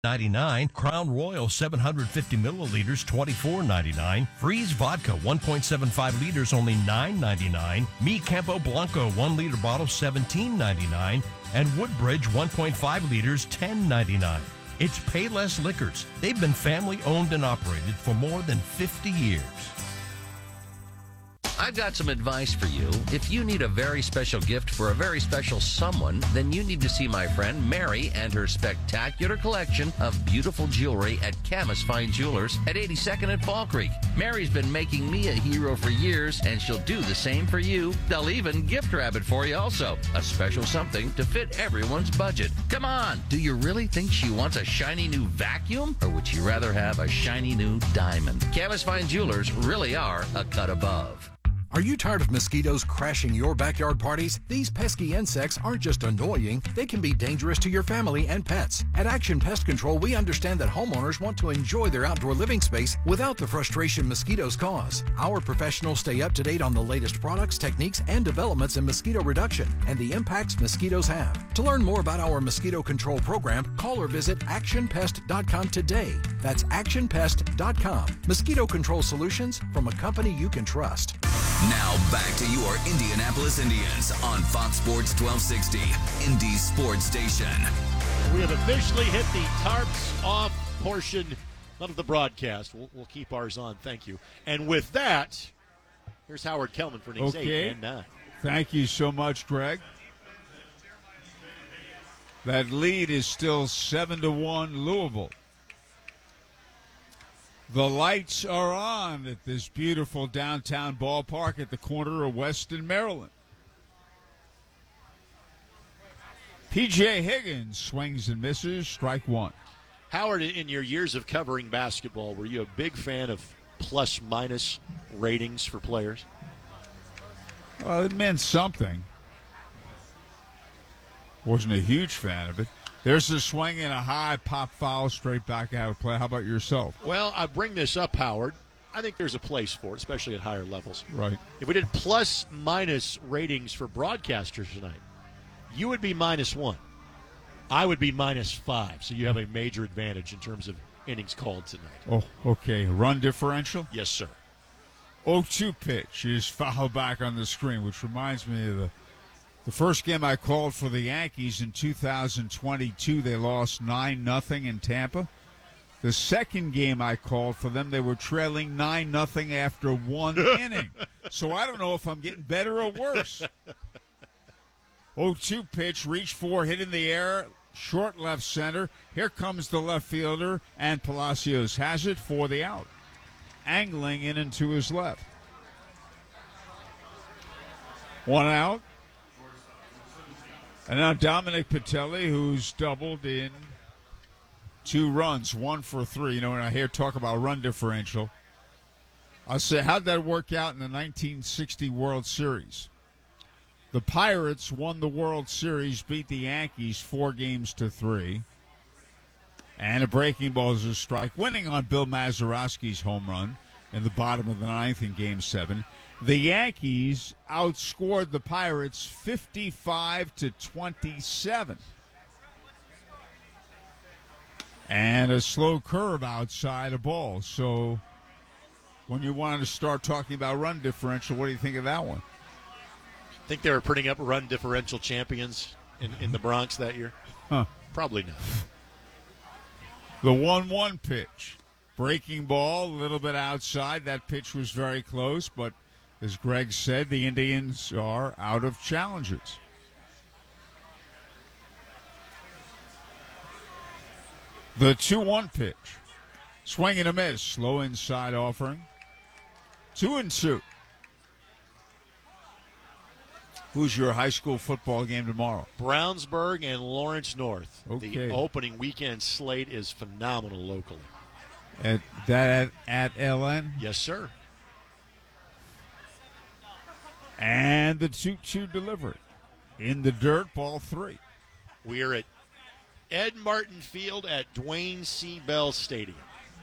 $99. Crown Royal 750 milliliters, $24.99. Freeze Vodka 1.75 liters, only $9.99. Mi Campo Blanco 1 liter bottle, $17.99. And Woodbridge 1.5 liters, $10.99. It's Payless Liquors. They've been family owned and operated for more than 50 years. I've got some advice for you. If you need a very special gift for a very special someone, then you need to see my friend Mary and her spectacular collection of beautiful jewelry at Camas Fine Jewelers at 82nd and Fall Creek. Mary's been making me a hero for years, and she'll do the same for you. They'll even gift wrap it for you also. A special something to fit everyone's budget. Come on, do you really think she wants a shiny new vacuum? Or would she rather have a shiny new diamond? Camas Fine Jewelers really are a cut above. Are you tired of mosquitoes crashing your backyard parties? These pesky insects aren't just annoying, they can be dangerous to your family and pets. At Action Pest Control, we understand that homeowners want to enjoy their outdoor living space without the frustration mosquitoes cause. Our professionals stay up to date on the latest products, techniques, and developments in mosquito reduction and the impacts mosquitoes have. To learn more about our mosquito control program, call or visit actionpest.com today. That's actionpest.com. Mosquito control solutions from a company you can trust. Now back to your Indianapolis Indians on Fox Sports 1260, Indy Sports Station. We have officially hit the tarps off portion of the broadcast. We'll keep ours on, thank you. And with that, here's Howard Kellman for innings 8 and 9. Thank you so much, Greg. That lead is still 7-1 Louisville. The lights are on at this beautiful downtown ballpark at the corner of West and Maryland. P.J. Higgins swings and misses, strike one. Howard, in your years of covering basketball, were you a big fan of plus-minus ratings for players? Well, it meant something. Wasn't a huge fan of it. There's a swing and a high pop foul straight back out of play. How about yourself? Well, I bring this up, Howard. I think there's a place for it, especially at higher levels. Right. If we did plus-minus ratings for broadcasters tonight, you would be -1. I would be -5. So you have a major advantage in terms of innings called tonight. Oh, okay. Run differential? Yes, sir. 0-2 pitch is fouled back on the screen, which reminds me of the first game I called for the Yankees in 2022. They lost 9-0 in Tampa. The second game I called for them, they were trailing 9-0 after one inning. So I don't know if I'm getting better or worse. 0-2 pitch, reach for, hit in the air, short left center. Here comes the left fielder, and Palacios has it for the out. Angling in and to his left. One out. And now Dominic Patelli, who's doubled in 2 runs, 1 for 3. You know, when I hear talk about run differential, I'll say, how'd that work out in the 1960 World Series? The Pirates won the World Series, beat the Yankees 4-3. And a breaking ball is a strike, winning on Bill Mazeroski's home run in the bottom of the 9th in Game 7. The Yankees outscored the Pirates 55-27. And a slow curve outside a ball. So when you wanted to start talking about run differential, what do you think of that one? Think they were putting up run differential champions in the Bronx that year? Huh. Probably not. The 1-1 pitch. Breaking ball, a little bit outside. That pitch was very close, but as Greg said, the Indians are out of challenges. The 2-1 pitch. Swing and a miss. Slow inside offering. 2-2. Who's your high school football game tomorrow? Brownsburg and Lawrence North. Okay. The opening weekend slate is phenomenal locally. At LN? Yes, sir. And the 2-2 delivery. In the dirt, ball 3. We are at Ed Martin Field at Dwayne C. Bell Stadium.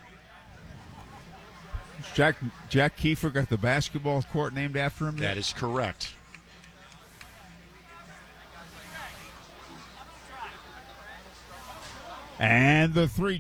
Jack Kiefer got the basketball court named after him? That is correct. And the 3